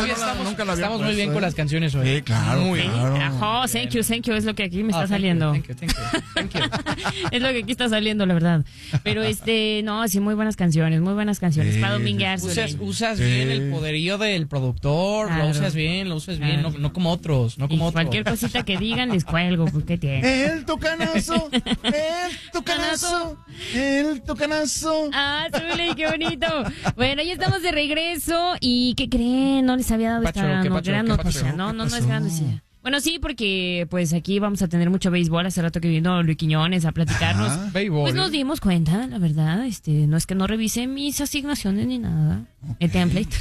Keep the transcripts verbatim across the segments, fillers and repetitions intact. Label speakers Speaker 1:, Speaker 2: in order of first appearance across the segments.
Speaker 1: hoy estamos,
Speaker 2: nunca lo había
Speaker 1: estamos muy
Speaker 2: puesto,
Speaker 1: bien
Speaker 2: ¿eh?
Speaker 1: con las canciones hoy.
Speaker 2: Sí, claro,
Speaker 1: Muy
Speaker 2: claro.
Speaker 1: bien.
Speaker 3: Ajá, thank you, thank you, es lo que aquí me está
Speaker 1: Oh, thank
Speaker 3: saliendo.
Speaker 1: you, thank you, thank you, thank you.
Speaker 3: Es lo que aquí está saliendo, la verdad. Pero este, no, sí, muy buenas canciones, muy buenas canciones
Speaker 2: Sí,
Speaker 3: para dominguear.
Speaker 1: Usas, usas
Speaker 2: Sí.
Speaker 1: bien el poderío del productor,
Speaker 3: Claro.
Speaker 1: lo usas bien, lo usas bien,
Speaker 3: Claro.
Speaker 1: no, no como otros, no
Speaker 3: Y
Speaker 1: como otros.
Speaker 3: cualquier cosita que digan les cuelgo, pues qué tiene.
Speaker 2: El tucanazo, el tucanazo, el tucanazo.
Speaker 3: Ah, Zuli, qué bonito. Bueno, ya estamos de regreso y ¿qué creen? No les había dado
Speaker 1: Pacho,
Speaker 3: esta
Speaker 1: ¿qué
Speaker 3: no-
Speaker 1: pacho?
Speaker 3: gran
Speaker 1: ¿Qué
Speaker 3: noticia,
Speaker 1: pacho?
Speaker 3: ¿no?
Speaker 2: ¿Qué
Speaker 3: No, no es
Speaker 2: pasó?
Speaker 3: gran noticia. Bueno, sí, porque pues aquí vamos a tener mucho béisbol. Hace rato que vino Luis Quiñones a platicarnos.
Speaker 2: Ajá.
Speaker 1: Béisbol.
Speaker 3: Pues nos dimos cuenta, la verdad, este, no es que no revise mis asignaciones ni nada, el template.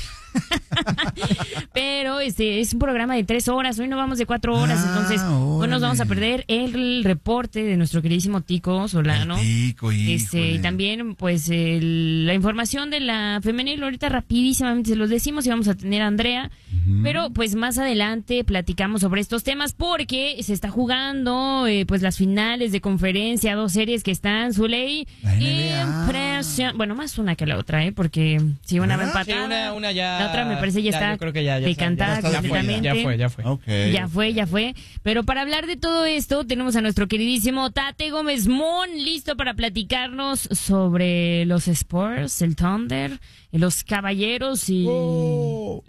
Speaker 3: Pero este es un programa de tres horas, hoy no vamos de cuatro horas,
Speaker 2: Ah,
Speaker 3: entonces hoy nos vamos a
Speaker 2: órale.
Speaker 3: perder el reporte de nuestro queridísimo Tico Solano.
Speaker 2: El Tico,
Speaker 3: Este, y
Speaker 2: híjole.
Speaker 3: también, pues, el- la información de la femenil, ahorita rapidísimamente se los decimos y vamos a tener a Andrea. Pero, pues, más adelante platicamos sobre estos temas porque se está jugando, eh, pues, las finales de conferencia, dos series que están, Zuley.
Speaker 2: La N B A.
Speaker 3: Impresión. Bueno, más una que la otra, ¿eh? Porque si una va
Speaker 2: ¿Verdad?
Speaker 1: Sí,
Speaker 3: empatada.
Speaker 1: una, una ya.
Speaker 3: La otra me parece ya, está
Speaker 1: yo creo que ya, ya,
Speaker 3: decantada
Speaker 1: ya, ya, ya fue,
Speaker 3: completamente.
Speaker 1: ya fue, ya fue.
Speaker 2: Ok.
Speaker 3: Ya fue, ya fue. Pero para hablar de todo esto, tenemos a nuestro queridísimo Tate Gómez Mon, listo para platicarnos sobre los Spurs, el Thunder, los Caballeros y,
Speaker 2: Oh.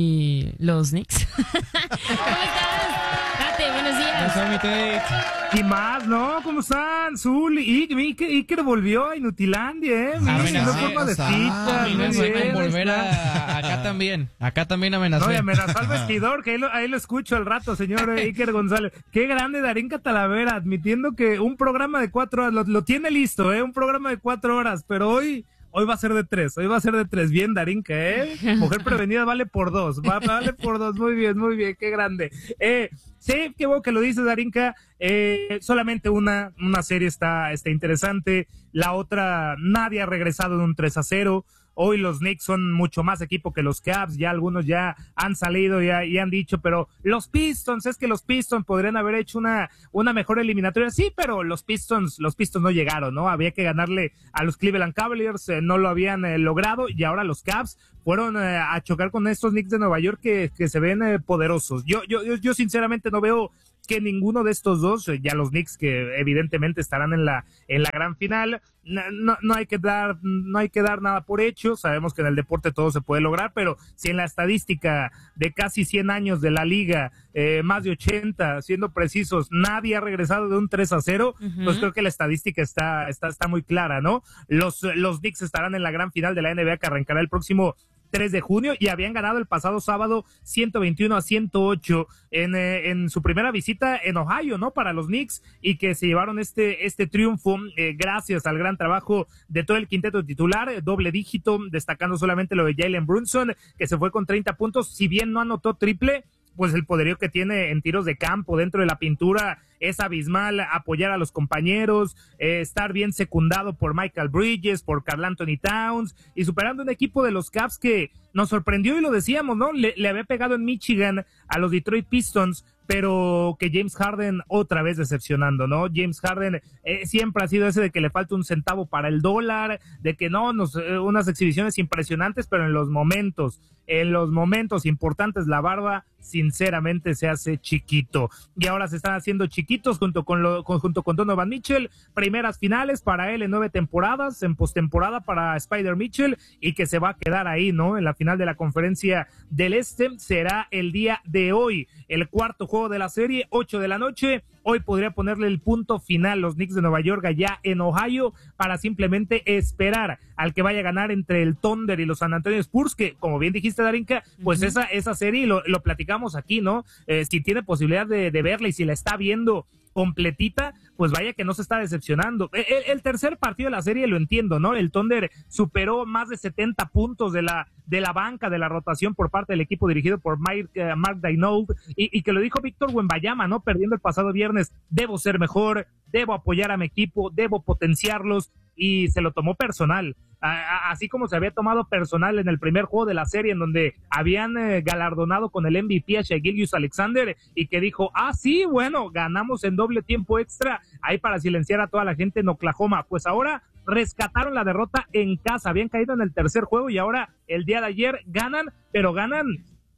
Speaker 3: y los Knicks. ¿Cómo estás? Tate, buenos días.
Speaker 1: Pasó mi Tate.
Speaker 4: Y más, ¿no? ¿Cómo están? Zul, y Iker, Iker volvió a Inutilandia, ¿eh? Mira,
Speaker 1: Amenazó,
Speaker 4: no forma de
Speaker 2: o sea,
Speaker 4: ficha, muy
Speaker 1: Amenazó
Speaker 4: bien,
Speaker 1: con volver
Speaker 4: está.
Speaker 1: a, acá también. Acá también amenazó.
Speaker 4: No, y amenazó al vestidor, que ahí lo, ahí lo escucho al rato, señor eh, Iker González. Qué grande Darín Catalavera, admitiendo que un programa de cuatro horas, lo, lo tiene listo, ¿eh? Un programa de cuatro horas, pero hoy... Hoy va a ser de tres, hoy va a ser de tres. Bien, Darinka, ¿eh? Mujer prevenida vale por dos, va, vale por dos. Muy bien, muy bien, qué grande. Eh, sí, qué bueno que lo dices, Darinka. Eh, solamente una, una serie está, está interesante. La otra, nadie ha regresado de un tres a cero. Hoy los Knicks son mucho más equipo que los Cavs, ya algunos ya han salido ya, y han dicho, pero los Pistons, es que los Pistons podrían haber hecho una, una mejor eliminatoria, sí, pero los Pistons, los Pistons no llegaron, ¿no? Había que ganarle a los Cleveland Cavaliers, eh, no lo habían eh, logrado, y ahora los Cavs fueron eh, a chocar con estos Knicks de Nueva York que, que se ven eh, poderosos. Yo, yo, yo, yo sinceramente no veo que ninguno de estos dos, eh, ya los Knicks que evidentemente estarán en la, en la gran final, no, no, no hay que dar, no hay que dar nada por hecho, sabemos que en el deporte todo se puede lograr, pero si en la estadística de casi cien años de la liga, eh, más de ochenta, siendo precisos, nadie ha regresado de un tres a cero,
Speaker 3: Ujú.
Speaker 4: pues creo que la estadística está, está, está muy clara, ¿no? Los, los Knicks estarán en la gran final de la N B A que arrancará el próximo tres de junio y habían ganado el pasado sábado ciento veintiuno a ciento ocho en, eh, en su primera visita en Ohio, ¿no? Para los Knicks y que se llevaron este, este triunfo eh, gracias al gran trabajo de todo el quinteto titular, eh, doble dígito, destacando solamente lo de Jalen Brunson, que se fue con treinta puntos, si bien no anotó triple, pues el poderío que tiene en tiros de campo dentro de la pintura es abismal, apoyar a los compañeros, eh, estar bien secundado por Michael Bridges, por Karl Anthony Towns y superando un equipo de los Cavs que nos sorprendió y lo decíamos, ¿no? Le, le había pegado en Michigan a los Detroit Pistons, pero que James Harden otra vez decepcionando, ¿no? James Harden eh, siempre ha sido ese de que le falta un centavo para el dólar, de que no, nos, eh, unas exhibiciones impresionantes, pero en los momentos, en los momentos importantes la barba sinceramente se hace chiquito. Y ahora se están haciendo chiquitos junto con, lo, con, junto con Donovan Mitchell, primeras finales para él en nueve temporadas, en postemporada para Spider Mitchell y que se va a quedar ahí, ¿no? En la final de la conferencia del Este será el día de hoy, el cuarto juego de la serie, ocho de la noche. Hoy podría ponerle el punto final los Knicks de Nueva York allá en Ohio para simplemente esperar al que vaya a ganar entre el Thunder y los San Antonio Spurs, que como bien dijiste, Darinka, pues uh-huh. esa, esa serie lo, lo platicamos aquí, ¿no? Eh, si tiene posibilidad de, de verla y si la está viendo completita, pues vaya que no se está decepcionando. El, el tercer partido de la serie lo entiendo, ¿no? El Thunder superó más de setenta puntos de la de la banca, de la rotación por parte del equipo dirigido por Mike, uh, Mark Daigneault, y, y que lo dijo Víctor Wembanyama, ¿no? Perdiendo el pasado viernes, debo ser mejor, debo apoyar a mi equipo, debo potenciarlos, y se lo tomó personal, a, así como se había tomado personal en el primer juego de la serie en donde habían eh, galardonado con el M V P a Shai Gilgeous-Alexander y que dijo, ah sí, bueno, ganamos en doble tiempo extra ahí para silenciar a toda la gente en Oklahoma. Pues ahora rescataron la derrota en casa, habían caído en el tercer juego y ahora el día de ayer ganan, pero ganan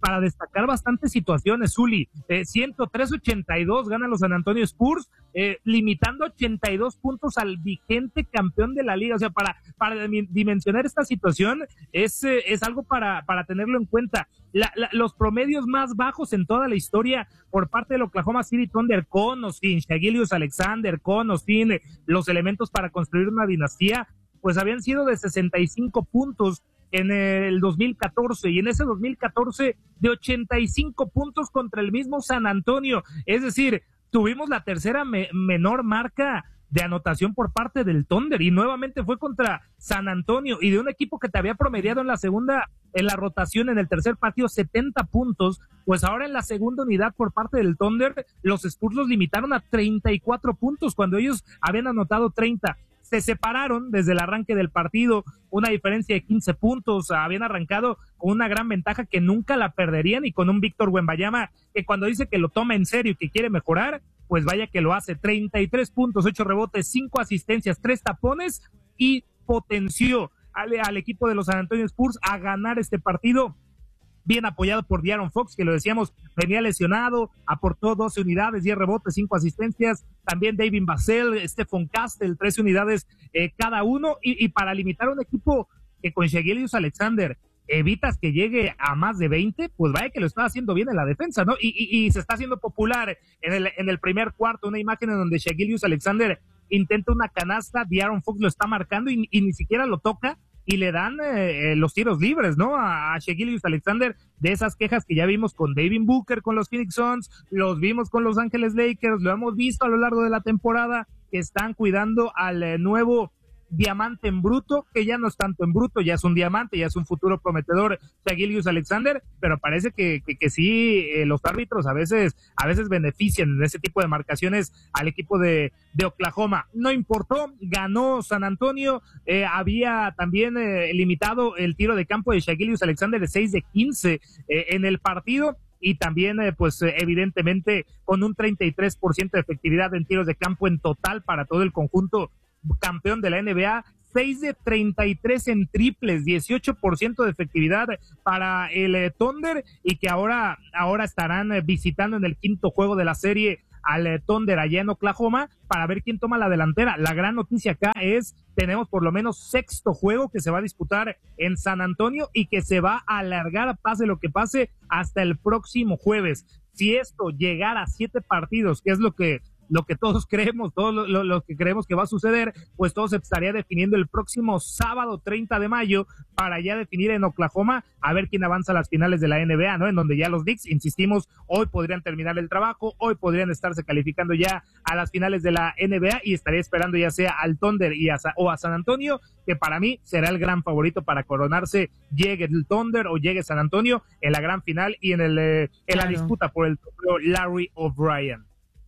Speaker 4: para destacar bastantes situaciones, Zuli. Eh, ciento tres ochenta y dos ganan los San Antonio Spurs, eh, limitando ochenta y dos puntos al vigente campeón de la liga. O sea, para, para dimensionar esta situación es, eh, es algo para, para tenerlo en cuenta. La, la, los promedios más bajos en toda la historia por parte del Oklahoma City Thunder, con o sin Shai Gilgeous-Alexander, con o sin eh, los elementos para construir una dinastía, pues habían sido de sesenta y cinco puntos en el dos mil catorce, y en ese dos mil catorce de ochenta y cinco puntos contra el mismo San Antonio. Es decir, tuvimos la tercera me- menor marca de anotación por parte del Thunder, y nuevamente fue contra San Antonio, y de un equipo que te había promediado en la segunda, en la rotación, en el tercer partido, setenta puntos, pues ahora en la segunda unidad por parte del Thunder, los Spurs los limitaron a treinta y cuatro puntos, cuando ellos habían anotado treinta. Se separaron desde el arranque del partido, una diferencia de quince puntos, habían arrancado con una gran ventaja que nunca la perderían, y con un Víctor Wembanyama que cuando dice que lo toma en serio y que quiere mejorar, pues vaya que lo hace. Treinta y tres puntos, ocho rebotes, cinco asistencias, tres tapones, y potenció al, al equipo de los San Antonio Spurs a ganar este partido, bien apoyado por De'Aaron Fox, que lo decíamos, venía lesionado, aportó doce unidades, diez rebotes, cinco asistencias, también David Vassell, Stephon Castle, trece unidades eh, cada uno, y, y para limitar a un equipo que con Shai Gilgeous-Alexander evitas que llegue a más de veinte, pues vaya que lo está haciendo bien en la defensa, ¿no? Y, y, y se está haciendo popular en el, en el primer cuarto, una imagen en donde Shai Gilgeous-Alexander intenta una canasta, De'Aaron Fox lo está marcando y, y ni siquiera lo toca, y le dan eh, los tiros libres, ¿no? A, a Shai Gilgeous-Alexander, de esas quejas que ya vimos con Devin Booker, con los Phoenix Suns, los vimos con Los Ángeles Lakers, lo hemos visto a lo largo de la temporada, que están cuidando al eh, nuevo diamante en bruto, que ya no es tanto en bruto, ya es un diamante, ya es un futuro prometedor, Shai Gilgeous-Alexander, pero parece que, que, que sí, eh, los árbitros a veces, a veces benefician en ese tipo de marcaciones al equipo de, de Oklahoma. No importó, ganó San Antonio, eh, había también eh, limitado el tiro de campo de Shai Gilgeous-Alexander de seis de quince eh, en el partido, y también eh, pues eh, evidentemente con un treinta y tres por ciento de efectividad en tiros de campo en total para todo el conjunto campeón de la N B A, seis de treinta y tres en triples, dieciocho por ciento de efectividad para el eh, Thunder, y que ahora, ahora estarán eh, visitando en el quinto juego de la serie al eh, Thunder allá en Oklahoma para ver quién toma la delantera. La gran noticia acá es, tenemos por lo menos sexto juego que se va a disputar en San Antonio y que se va a alargar, pase lo que pase, hasta el próximo jueves. Si esto llegara a siete partidos, que es lo que lo que todos creemos, todos lo, lo, lo que creemos que va a suceder, pues todo se estaría definiendo el próximo sábado treinta de mayo para ya definir en Oklahoma a ver quién avanza a las finales de la N B A, ¿no? En donde ya los Knicks, insistimos, hoy podrían terminar el trabajo, hoy podrían estarse calificando ya a las finales de la N B A, y estaría esperando ya sea al Thunder y a, o a San Antonio, que para mí será el gran favorito para coronarse, llegue el Thunder o llegue San Antonio en la gran final y en el eh, en claro. la disputa por el trofeo Larry O'Brien.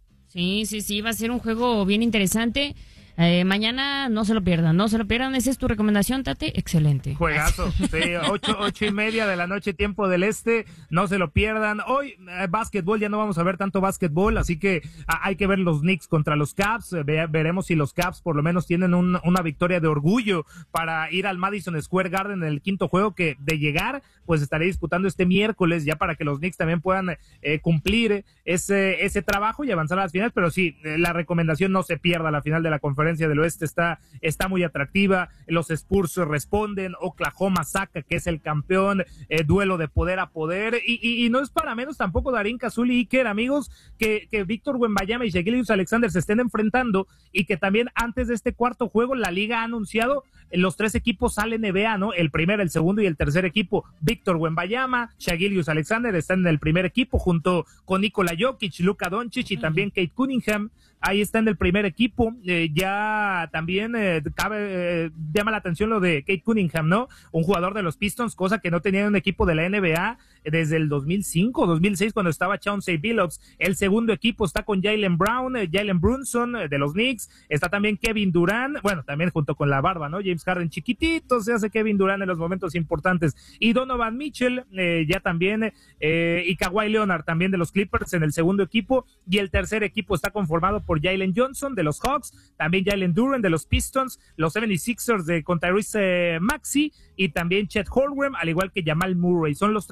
Speaker 3: Sí, sí, sí, va a ser un juego bien interesante. Eh, mañana no se lo pierdan, no se lo pierdan. ¿Esa es tu recomendación, Tate? Excelente.
Speaker 4: Juegazo, sí, ocho, ocho y media de la noche, tiempo del este, no se lo pierdan. Hoy, eh, básquetbol, ya no vamos a ver tanto básquetbol, así que ah, hay que ver los Knicks contra los Cavs. Eh, ve, veremos si los Cavs por lo menos tienen un, una victoria de orgullo para ir al Madison Square Garden en el quinto juego, que de llegar, pues estaré disputando este miércoles, ya para que los Knicks también puedan eh, cumplir ese, ese trabajo y avanzar a las finales. Pero sí, eh, la recomendación, no se pierda la final de la conferencia del oeste, está, está muy atractiva. Los Spurs responden, Oklahoma saca que es el campeón, eh, duelo de poder a poder, y, y, y no es para menos tampoco, Darín, Cazul y Iker, amigos, que, que Víctor Wembanyama y Shai Gilgeous-Alexander se estén enfrentando, y que también antes de este cuarto juego la liga ha anunciado los tres equipos al N B A, ¿no? El primer, el segundo y el tercer equipo. Víctor Wembanyama, Shai Gilgeous-Alexander están en el primer equipo junto con Nikola Jokic, Luka Doncic y también Kate Cunningham. Ahí está en el primer equipo. Eh, ya también eh, cabe, eh, llama la atención lo de Kate Cunningham, ¿no? Un jugador de los Pistons, cosa que no tenía en un equipo de la N B A desde el dos mil cinco, dos mil seis, cuando estaba Chauncey Billups. El segundo equipo está con Jaylen Brown, eh, Jalen Brunson eh, de los Knicks. Está también Kevin Durant, bueno, también junto con la barba, ¿no? James Harden chiquitito, se hace Kevin Durant en los momentos importantes. Y Donovan Mitchell, eh, ya también, eh, y Kawhi Leonard también de los Clippers en el segundo equipo. Y el tercer equipo está conformado por Jalen Johnson de los Hawks, también Jalen Duren de los Pistons, los setenta y sixers de con Tyrese eh, Maxey, y también Chet Holmgren, al igual que Jamal Murray. Son los tres equipos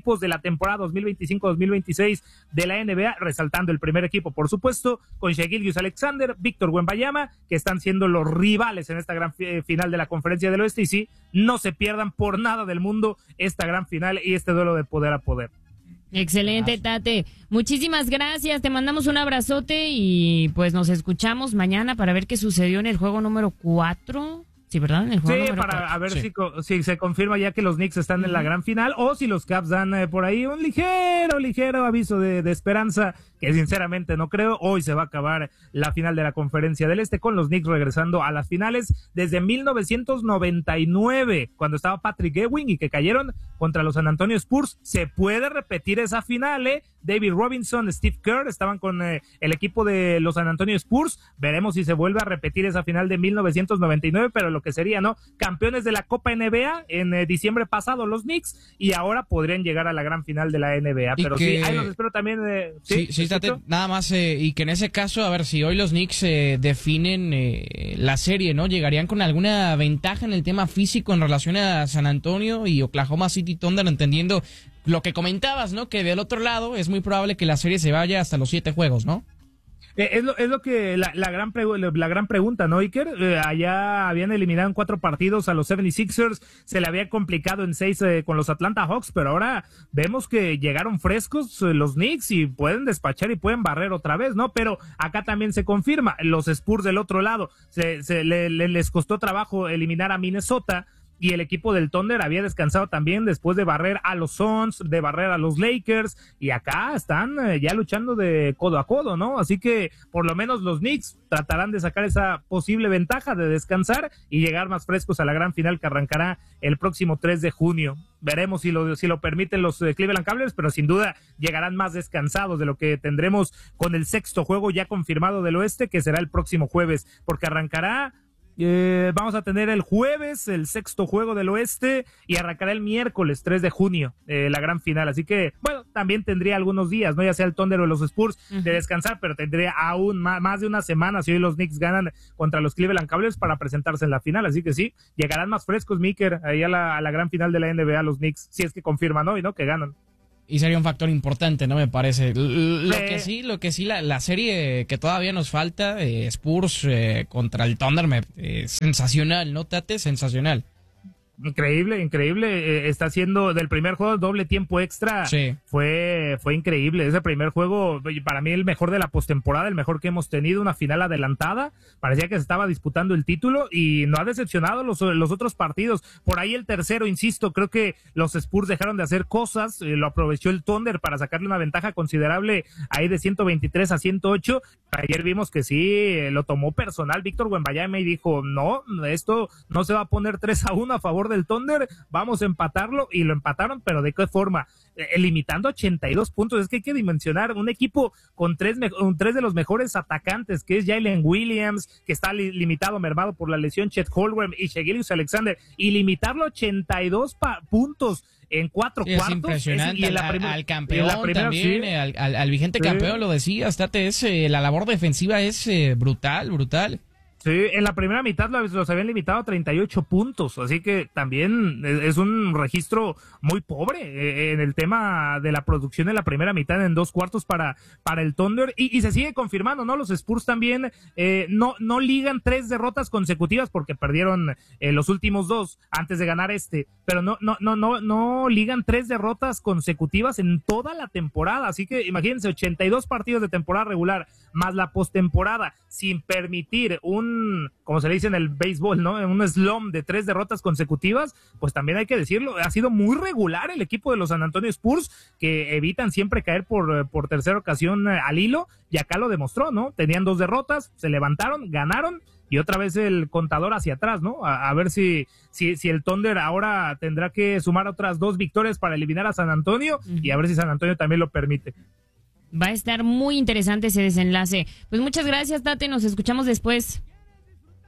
Speaker 4: equipos de la temporada dos mil veinticinco dos mil veintiséis de la N B A, resaltando el primer equipo, por supuesto, con Shai Gilgeous-Alexander, Víctor Wembanyama, que están siendo los rivales en esta gran final de la Conferencia del Oeste, y sí, no se pierdan por nada del mundo esta gran final y este duelo de poder a poder.
Speaker 3: Excelente, Tate. Muchísimas gracias. Te mandamos un abrazote y pues nos escuchamos mañana para ver qué sucedió en el juego número cuatro. Sí, ¿verdad? En el juego
Speaker 4: Sí,
Speaker 3: número
Speaker 4: para
Speaker 3: cuatro.
Speaker 4: a ver
Speaker 1: Sí.
Speaker 4: si, co- si se confirma ya que los Knicks están en la gran final o si los Caps dan eh, por ahí un ligero, ligero aviso de, de esperanza, que sinceramente no creo. Hoy se va a acabar la final de la Conferencia del Este con los Knicks regresando a las finales desde mil novecientos noventa y nueve, cuando estaba Patrick Ewing y que cayeron contra los San Antonio Spurs. Se puede repetir esa final, ¿eh? David Robinson, Steve Kerr estaban con eh, el equipo de los San Antonio Spurs. Veremos si se vuelve a repetir esa final de mil novecientos noventa y nueve, pero lo que sería, ¿no? Campeones de la Copa N B A en eh, diciembre pasado los Knicks, y ahora podrían llegar a la gran final de la N B A.
Speaker 1: Y
Speaker 4: Pero
Speaker 1: que-
Speaker 4: sí, ahí los espero también. Eh,
Speaker 1: Sí, sí,
Speaker 4: ¿te
Speaker 1: Tate,
Speaker 4: escucho?
Speaker 1: nada más, eh, y que en ese caso, a ver, si hoy los Knicks eh, definen eh, la serie, ¿no? ¿Llegarían con alguna ventaja en el tema físico en relación a San Antonio y Oklahoma City Thunder, entendiendo lo que comentabas, ¿no? Que del otro lado es muy probable que la serie se vaya hasta los siete juegos, ¿no?
Speaker 4: Eh, Es lo, es lo que la, la gran pregu- la gran pregunta, ¿no, Iker? Eh, allá habían eliminado en cuatro partidos a los setenta y seis ers, se le había complicado en seis eh, con los Atlanta Hawks, pero ahora vemos que llegaron frescos eh, los Knicks y pueden despachar y pueden barrer otra vez, ¿no? Pero acá también se confirma, los Spurs del otro lado, se, se le- le- les costó trabajo eliminar a Minnesota, y el equipo del Thunder había descansado también después de barrer a los Suns, de barrer a los Lakers, y acá están eh, ya luchando de codo a codo, ¿no? Así que por lo menos los Knicks tratarán de sacar esa posible ventaja de descansar y llegar más frescos a la gran final que arrancará el próximo tres de junio. Veremos si lo, si lo permiten los eh, Cleveland Cavaliers, pero sin duda llegarán más descansados de lo que tendremos con el sexto juego ya confirmado del oeste, que será el próximo jueves, porque arrancará Eh, vamos a tener el jueves el sexto juego del oeste y arrancará el miércoles tres de junio eh, la gran final, así que bueno, también tendría algunos días, no ya sea el Thunder o los Spurs, uh-huh, de descansar, pero tendría aún más, más de una semana si hoy los Knicks ganan contra los Cleveland Cavaliers para presentarse en la final, así que sí, llegarán más frescos, Miker, ahí a la, a la gran final de la N B A los Knicks, si es que confirman hoy, ¿no? Que ganan.
Speaker 1: Y sería un factor importante, ¿no? Me parece. L- Lo
Speaker 4: Eh.
Speaker 1: que sí, lo que sí, la, la serie que todavía nos falta, eh, Spurs eh, contra el Thunder, me, eh, sensacional, ¿no, Tate? Sensacional.
Speaker 4: Increíble, increíble. Eh, está haciendo del primer juego doble tiempo extra.
Speaker 1: Sí.
Speaker 4: Fue, fue increíble. Ese primer juego, para mí, el mejor de la postemporada, el mejor que hemos tenido, una final adelantada. Parecía que se estaba disputando el título y no ha decepcionado los, los otros partidos. Por ahí el tercero, insisto, creo que los Spurs dejaron de hacer cosas. Eh, lo aprovechó el Thunder para sacarle una ventaja considerable ahí de ciento veintitrés a ciento ocho. Ayer vimos que sí, eh, lo tomó personal Víctor Wembanyama y dijo, no, esto no se va a poner tres a uno a favor del Thunder, vamos a empatarlo, y lo empataron, pero ¿de qué forma? Eh, limitando ochenta y dos puntos. Es que hay que dimensionar un equipo con tres, me- con tres de los mejores atacantes, que es Jalen Williams, que está li- limitado, mermado por la lesión, Chet Holmgren y Shai Gilgeous-Alexander, y limitarlo ochenta y dos pa- puntos en cuatro
Speaker 1: Sí, es
Speaker 4: cuartos.
Speaker 1: impresionante.
Speaker 4: Es- y en la
Speaker 1: al,
Speaker 4: primer-
Speaker 1: al
Speaker 4: y en
Speaker 1: campeón
Speaker 4: la primera,
Speaker 1: también,
Speaker 4: sí.
Speaker 1: eh, al, al- al vigente
Speaker 4: Sí.
Speaker 1: campeón, lo decías, Tate, es, eh, la labor defensiva es eh, brutal, brutal.
Speaker 4: Sí, en la primera mitad los, los habían limitado a treinta y ocho puntos, así que también es, es un registro muy pobre eh, en el tema de la producción en la primera mitad, en dos cuartos para, para el Thunder, y, y se sigue confirmando, ¿no? Los Spurs también eh, no, no ligan tres derrotas consecutivas porque perdieron eh, los últimos dos antes de ganar este, pero no, no, no, no, no ligan tres derrotas consecutivas en toda la temporada, así que imagínense, ochenta y dos partidos de temporada regular, más la postemporada, sin permitir un, como se le dice en el béisbol, ¿no? Un slump de tres derrotas consecutivas, pues también hay que decirlo, ha sido muy regular el equipo de los San Antonio Spurs, que evitan siempre caer por, por tercera ocasión eh, al hilo, y acá lo demostró, ¿no? Tenían dos derrotas, se levantaron, ganaron, y otra vez el contador hacia atrás, ¿no? A, a ver si, si, si el Thunder ahora tendrá que sumar otras dos victorias para eliminar a San Antonio, uh-huh, y a ver si San Antonio también lo permite.
Speaker 3: Va a estar muy interesante ese desenlace. Pues muchas gracias, Tate, nos escuchamos después.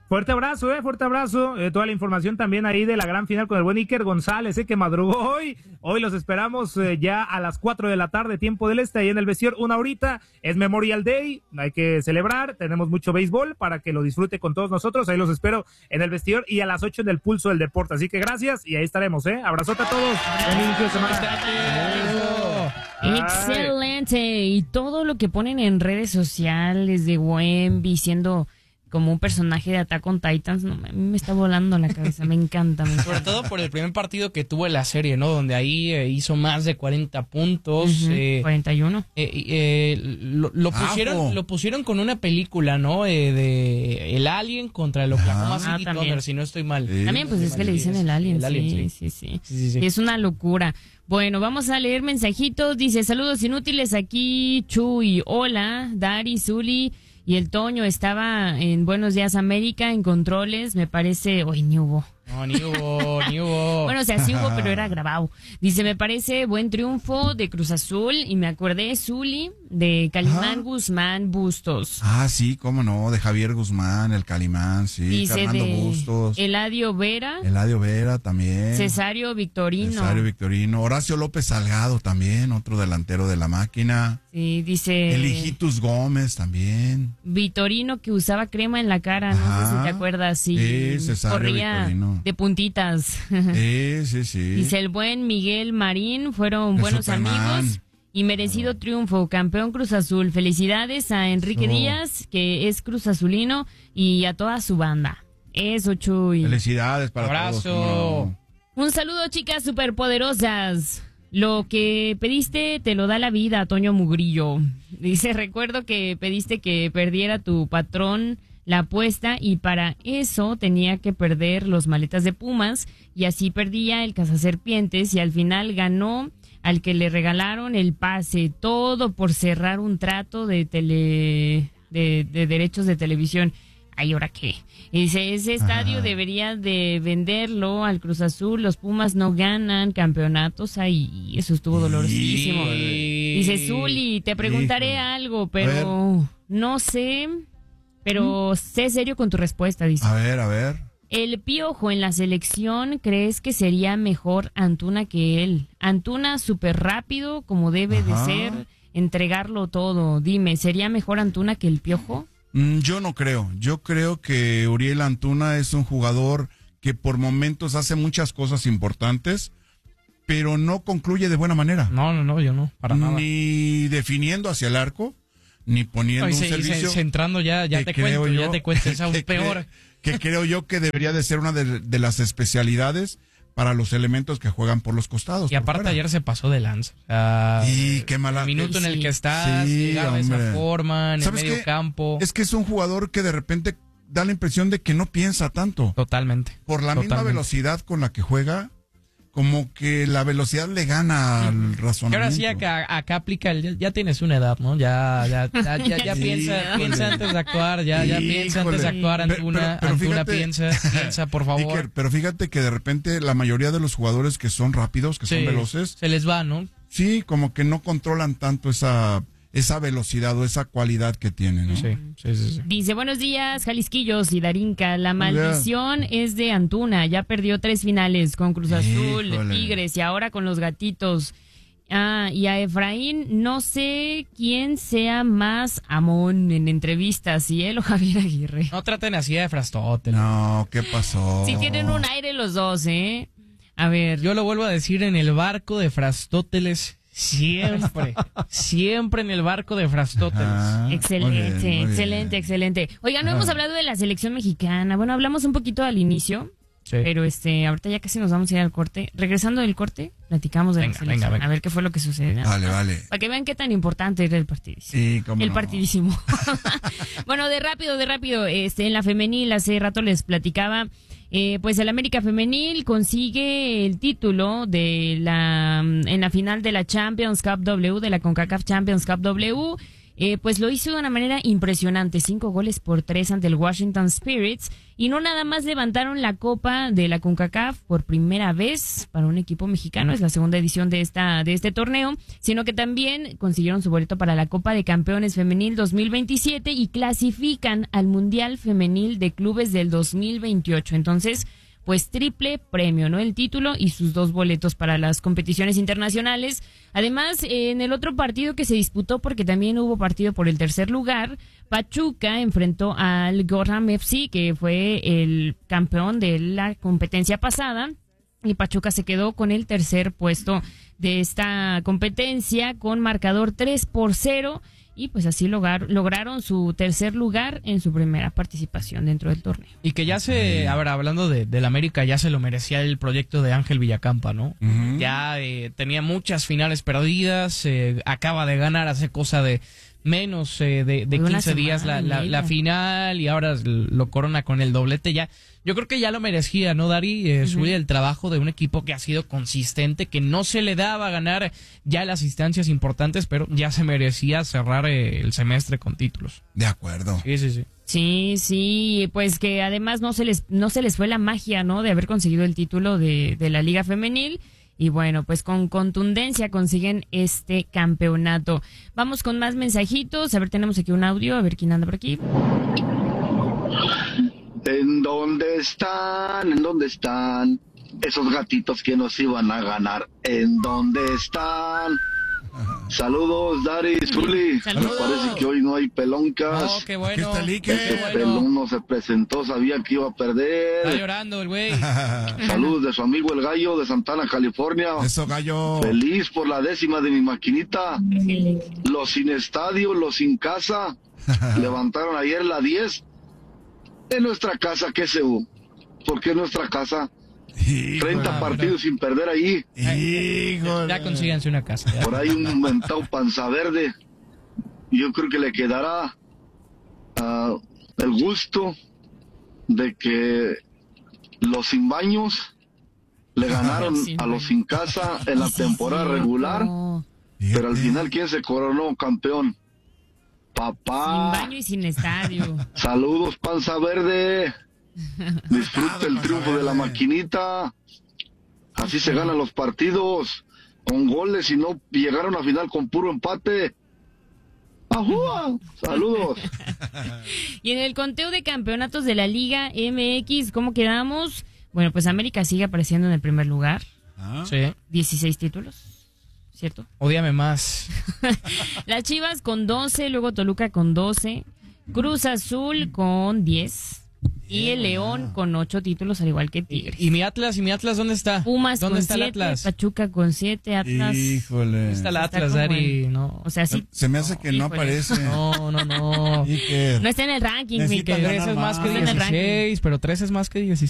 Speaker 4: Fuerte abrazo, eh, fuerte abrazo. Eh, toda la información también ahí de la gran final con el buen Iker González, eh, que madrugó hoy. Hoy los esperamos eh, ya a las cuatro de la tarde, tiempo del este, ahí en el vestidor, una horita. Es Memorial Day, hay que celebrar. Tenemos mucho béisbol para que lo disfrute con todos nosotros. Ahí los espero en el vestidor y a las ocho en el Pulso del Deporte. Así que gracias y ahí estaremos, eh. Abrazote a todos. Buen inicio de semana.
Speaker 3: Excelente. Y todo lo que ponen en redes sociales de Wemby siendo como un personaje de Attack on Titans, no, a mí me está volando la cabeza, me encanta. Me encanta.
Speaker 1: Sobre todo por el primer partido que tuvo en la serie, ¿no? Donde ahí eh, hizo más de cuarenta puntos.
Speaker 3: Uh-huh.
Speaker 1: eh,
Speaker 3: cuarenta y uno.
Speaker 1: Eh, eh, lo, lo, pusieron, lo pusieron con una película, ¿no? Eh, de El Alien contra el Oklahoma
Speaker 3: Ah,
Speaker 1: City
Speaker 3: también.
Speaker 1: Thunder, si no estoy mal.
Speaker 2: Sí.
Speaker 3: También, pues
Speaker 1: Sí,
Speaker 3: es que
Speaker 1: sí,
Speaker 3: le dicen
Speaker 1: sí,
Speaker 3: el alien,
Speaker 1: el alien,
Speaker 3: sí,
Speaker 1: sí.
Speaker 3: sí, sí.
Speaker 1: Sí, sí, sí.
Speaker 3: Es una locura. Bueno, vamos a leer mensajitos. Dice, saludos inútiles aquí, Chuy. Hola, Dari, Zuli y el Toño. Estaba en Buenos Días América, en controles, me parece... Hoy ni hubo.
Speaker 1: No, ni hubo, ni hubo.
Speaker 3: Bueno, o sea, sí hubo, pero era grabado. Dice, me parece buen triunfo de Cruz Azul y me acordé, Zuli, de Calimán
Speaker 2: Ajá.
Speaker 3: Guzmán Bustos.
Speaker 2: Ah, sí, cómo no, de Javier Guzmán, el Calimán, sí,
Speaker 3: Dice
Speaker 2: Fernando
Speaker 3: de
Speaker 2: Bustos,
Speaker 3: Eladio Vera,
Speaker 2: Eladio Vera también,
Speaker 3: Cesario Victorino.
Speaker 2: Cesario Victorino, Horacio López Salgado también, otro delantero de la máquina,
Speaker 3: Sí, dice...
Speaker 2: el Hijitus Gómez también.
Speaker 3: Vitorino que usaba crema en la cara, no
Speaker 2: Ajá.
Speaker 3: sé si te acuerdas, sí,
Speaker 2: Sí, Cesario
Speaker 3: corría
Speaker 2: Victorino.
Speaker 3: de puntitas.
Speaker 2: Sí, sí, sí.
Speaker 3: Dice el buen Miguel Marín, fueron
Speaker 2: El
Speaker 3: buenos
Speaker 2: Superman.
Speaker 3: amigos y merecido triunfo, campeón Cruz Azul. Felicidades a Enrique
Speaker 2: Eso.
Speaker 3: Díaz, que es Cruz Azulino, y a toda su banda. Eso, Chuy.
Speaker 2: Felicidades para
Speaker 1: Abrazo.
Speaker 2: todos. cómo no.
Speaker 3: Un saludo, chicas superpoderosas. Lo que pediste te lo da la vida, Toño Mugrillo. Dice, recuerdo que pediste que perdiera tu patrón la apuesta y para eso tenía que perder los maletas de Pumas y así perdía el cazaserpientes y al final ganó al que le regalaron el pase. Todo por cerrar un trato de tele de, de derechos de televisión. ¿Ay, ahora qué? Y dice, ese estadio
Speaker 2: Ajá.
Speaker 3: debería de venderlo al Cruz Azul. Los Pumas no ganan campeonatos ahí. Eso estuvo dolorosísimo.
Speaker 1: Y-
Speaker 3: Dice, Zuli, te preguntaré
Speaker 2: Híjole.
Speaker 3: algo, pero no sé, pero sé serio con tu respuesta, dice.
Speaker 2: A ver, a ver.
Speaker 3: El Piojo en la selección, ¿crees que sería mejor Antuna que él? Antuna súper rápido, como debe
Speaker 2: Ajá.
Speaker 3: de ser, entregarlo todo. Dime, ¿sería mejor Antuna que el Piojo?
Speaker 2: Mm, Yo no creo. Yo creo que Uriel Antuna es un jugador que por momentos hace muchas cosas importantes, pero no concluye de buena manera.
Speaker 1: No, no, no, yo no, para nada.
Speaker 2: Ni definiendo hacia el arco, ni poniendo
Speaker 1: No, y
Speaker 2: un
Speaker 1: se- y se-
Speaker 2: servicio.
Speaker 1: centrando ya, ya
Speaker 2: que
Speaker 1: te cuento,
Speaker 2: creo
Speaker 1: ya
Speaker 2: yo-
Speaker 1: te cuento, esa
Speaker 2: que
Speaker 1: es peor.
Speaker 2: cre- Que creo yo que debería de ser una de, de las especialidades para los elementos que juegan por los costados.
Speaker 1: Y
Speaker 2: por
Speaker 1: aparte
Speaker 2: fuera.
Speaker 1: ayer se pasó de lanza. O sea,
Speaker 2: Y qué mala.
Speaker 1: el minuto en el
Speaker 3: Sí.
Speaker 1: que estás,
Speaker 2: Sí,
Speaker 1: llegar de esa
Speaker 2: hombre.
Speaker 1: forma, en el
Speaker 2: ¿Sabes
Speaker 1: medio
Speaker 2: qué?
Speaker 1: campo.
Speaker 2: Es que es un jugador que de repente da la impresión de que no piensa tanto.
Speaker 1: Totalmente.
Speaker 2: Por la misma
Speaker 1: Totalmente.
Speaker 2: velocidad con la que juega, como que la velocidad le gana al
Speaker 1: Que
Speaker 2: razonamiento.
Speaker 1: ahora sí acá, acá aplica el, ya, ya tienes una edad, ¿no? Ya, ya, ya, ya, ya
Speaker 2: Sí,
Speaker 1: piensa,
Speaker 2: híjole.
Speaker 1: piensa antes de actuar, ya, ya piensa antes de
Speaker 2: Híjole.
Speaker 1: actuar,
Speaker 2: Pero-
Speaker 1: Antuna,
Speaker 2: pero- pero
Speaker 1: Antuna
Speaker 2: fíjate-
Speaker 1: piensa, piensa, por favor.
Speaker 2: Iker, pero fíjate que de repente la mayoría de los jugadores que son rápidos, que
Speaker 1: Sí,
Speaker 2: son veloces,
Speaker 1: se les va, ¿no?
Speaker 2: sí, como que no controlan tanto esa, esa velocidad o esa cualidad que tienen, ¿no?
Speaker 1: Sí, sí, sí, sí.
Speaker 3: Dice, buenos días, Jalisquillos y Darinka. La maldición es de Antuna. Ya perdió tres finales con Cruz Azul,
Speaker 2: Híjole.
Speaker 3: Tigres y ahora con los Gatitos. Ah, y a Efraín, no sé quién sea más amón en entrevistas, si él o Javier Aguirre.
Speaker 1: No traten así de Frastóteles.
Speaker 2: No, ¿qué pasó?
Speaker 3: Si tienen un aire los dos, ¿eh? A ver,
Speaker 1: Yo lo vuelvo a decir, en el barco de Frastóteles, siempre, siempre en el barco de Frastóteles.
Speaker 2: Ah, muy
Speaker 3: excelente,
Speaker 2: bien, muy
Speaker 3: excelente,
Speaker 2: bien.
Speaker 3: excelente. Oiga, no hemos hablado de la selección mexicana. Bueno, hablamos un poquito al inicio.
Speaker 1: Sí.
Speaker 3: Pero este, ahorita ya casi nos vamos a ir al corte. Regresando del corte, platicamos de
Speaker 1: Venga,
Speaker 3: la selección.
Speaker 1: venga, venga.
Speaker 3: A ver qué fue lo que sucedió.
Speaker 2: Vale, vale.
Speaker 3: Para que vean qué tan importante era el partidísimo.
Speaker 2: Sí, cómo
Speaker 3: El
Speaker 2: no.
Speaker 3: partidísimo. Bueno, de rápido, de rápido, este, en la femenil, hace rato les platicaba, eh, pues el América Femenil consigue el título de la, en la final de la Champions Cup W, de la CONCACAF Champions Cup W. eh, pues lo hizo de una manera impresionante, cinco goles por tres ante el Washington Spirits, y no nada más levantaron la Copa de la CONCACAF por primera vez para un equipo mexicano, es la segunda edición de esta de este torneo, sino que también consiguieron su boleto para la Copa de Campeones Femenil dos mil veintisiete y clasifican al Mundial Femenil de Clubes del dos mil veintiocho. Entonces, pues triple premio, ¿no? El título y sus dos boletos para las competiciones internacionales. Además, en el otro partido que se disputó, porque también hubo partido por el tercer lugar, Pachuca enfrentó al Gorham F C, que fue el campeón de la competencia pasada, y Pachuca se quedó con el tercer puesto de esta competencia con marcador tres por cero. Y pues así lograr, lograron su tercer lugar en su primera participación dentro del torneo.
Speaker 1: Y que ya se, a ver, hablando de, del América, ya se lo merecía el proyecto de Ángel Villacampa, ¿no? Uh-huh. Ya eh, tenía muchas finales perdidas, eh, acaba de ganar hace cosa de menos eh, de, de quince días la, la, la final, y ahora lo corona con el doblete. Ya, yo creo que ya lo merecía, ¿no, Dari? Eh, uh-huh. Subir el trabajo de un equipo que ha sido consistente, que no se le daba a ganar ya las instancias importantes, pero ya se merecía cerrar eh, el semestre con títulos.
Speaker 2: De acuerdo.
Speaker 1: Sí, sí, sí.
Speaker 3: Sí, sí, pues que además no se les no se les fue la magia, ¿no? De haber conseguido el título de, de la Liga Femenil. Y bueno, pues con contundencia consiguen este campeonato. Vamos con más mensajitos. A ver, tenemos aquí un audio. A ver quién anda por aquí.
Speaker 5: ¿En dónde están? ¿En dónde están esos gatitos que nos iban a ganar? ¿En dónde están? Saludos, Dari, Zuli. Me parece que hoy no hay peloncas.
Speaker 1: Oh, qué bueno.
Speaker 5: Ese qué bueno. Pelón no se presentó, sabía que iba a perder.
Speaker 1: Está llorando el güey.
Speaker 5: Saludos de su amigo el Gallo de Santana, California.
Speaker 2: Eso, Gallo.
Speaker 5: Feliz por la décima de mi maquinita. Los sin estadio, los sin casa. Levantaron ayer la diez. En nuestra casa, ¿qué se hubo? Porque en nuestra casa
Speaker 2: Híjole,
Speaker 5: treinta partidos sin perder ahí.
Speaker 2: Híjole.
Speaker 1: Ya consíganse una casa. Ya.
Speaker 5: Por ahí un mentado panza verde. Yo creo que le quedará uh, el gusto de que los sin baños le ganaron a los sin casa en la temporada regular. Pero al final, ¿quién se coronó campeón? Papá.
Speaker 3: Sin baño y sin estadio.
Speaker 5: Saludos, panza verde. Disfruta el triunfo de la maquinita. Así se ganan los partidos, con goles, y no llegaron a final con puro empate. ¡Ajúa! Saludos.
Speaker 3: Y en el conteo de campeonatos de la Liga M X, ¿cómo quedamos? Bueno, pues América sigue apareciendo en el primer lugar.
Speaker 2: ¿Ah?
Speaker 1: Sí.
Speaker 3: dieciséis títulos, ¿cierto?
Speaker 1: Ódiame más.
Speaker 3: Las Chivas con doce, luego Toluca con doce, Cruz Azul con diez. Y el León con ocho títulos, al igual que Tigres.
Speaker 1: ¿Y, y mi Atlas? ¿Y mi Atlas dónde está?
Speaker 3: Pumas
Speaker 1: ¿Dónde
Speaker 3: con
Speaker 1: está el
Speaker 3: siete,
Speaker 1: Atlas?
Speaker 3: Pachuca con siete, Atlas.
Speaker 2: Híjole.
Speaker 1: ¿Dónde está el Atlas,
Speaker 3: Está como
Speaker 1: Dari?
Speaker 3: en-
Speaker 1: No.
Speaker 3: O sea, sí.
Speaker 2: Se me hace que no
Speaker 3: híjole.
Speaker 2: aparece.
Speaker 1: No, no, no.
Speaker 2: Iker.
Speaker 3: No está en el ranking,
Speaker 2: Necesita
Speaker 3: Mikel.
Speaker 2: ganar
Speaker 1: Tres es más que
Speaker 3: Está en el ranking.
Speaker 1: dieciséis, pero tres es más que dieciséis.